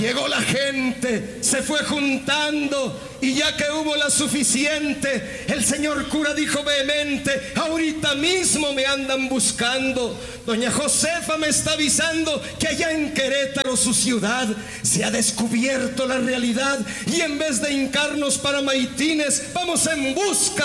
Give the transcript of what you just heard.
Llegó la gente, se fue juntando, y ya que hubo la suficiente, el señor cura dijo vehemente: ahorita mismo me andan buscando. Doña Josefa me está avisando que allá en Querétaro, su ciudad, se ha descubierto la realidad, y en vez de hincarnos para maitines, vamos en busca